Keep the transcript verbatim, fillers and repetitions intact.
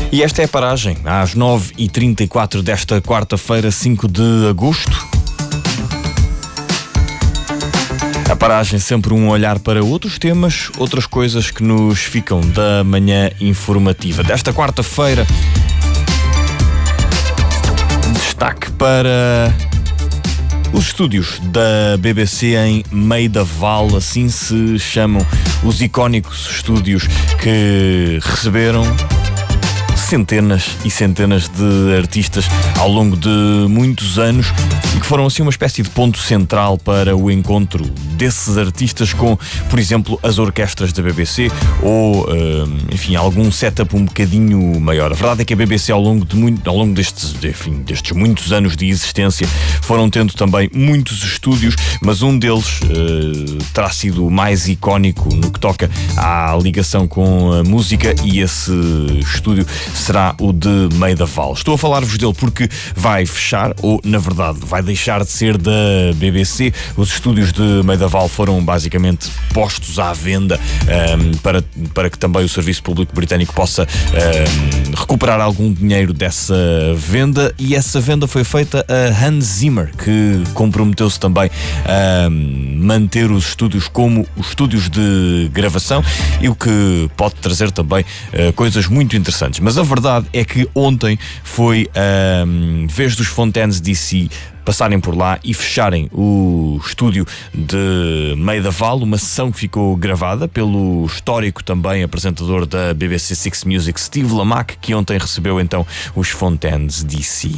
E esta é a paragem, às nove e trinta e quatro desta quarta-feira, cinco de agosto. A paragem sempre um olhar para outros temas, outras coisas que nos ficam da manhã informativa. Desta quarta-feira, destaque para os estúdios da B B C em Meidaval, assim se chamam os icónicos estúdios que receberam centenas e centenas de artistas ao longo de muitos anos e que foram assim uma espécie de ponto central para o encontro desses artistas com, por exemplo, as orquestras da B B C ou, enfim, algum setup um bocadinho maior. A verdade é que a B B C ao longo, de muito, ao longo destes, enfim, destes muitos anos de existência foram tendo também muitos estúdios, mas um deles uh, terá sido o mais icónico no que toca à ligação com a música, e esse estúdio será o de Meidaval. Estou a falar-vos dele porque vai fechar, ou na verdade vai deixar de ser da B B C. Os estúdios de Meidaval foram basicamente postos à venda um, para, para que também o Serviço Público Britânico possa um, recuperar algum dinheiro dessa venda, e essa venda foi feita a Hans Zimmer, que comprometeu-se também a manter os estúdios como os estúdios de gravação, e o que pode trazer também uh, coisas muito interessantes. Mas a verdade é que ontem foi a um, vez dos Fontaines D C passarem por lá e fecharem o estúdio de Meidaval, uma sessão que ficou gravada pelo histórico também apresentador da B B C Six Music, Steve Lamacq, que ontem recebeu então os Fontaines D C.